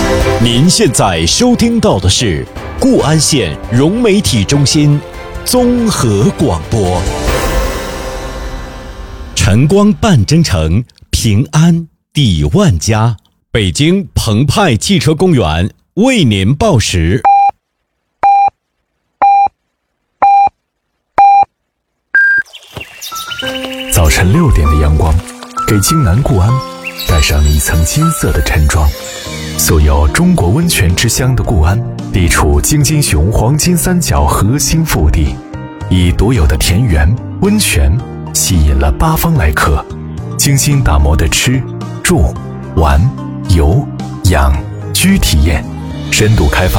您现在收听到的是固安县融媒体中心综合广播。晨光伴真诚，平安抵万家。北京澎湃汽车公园为您报时。 早晨6点的阳光，给京南固安盖上一层金色的衬装。素有中国温泉之乡的固安，地处京津雄黄金三角核心腹地，以独有的田园温泉吸引了八方来客。精心打磨的吃住玩游养居体验，深度开发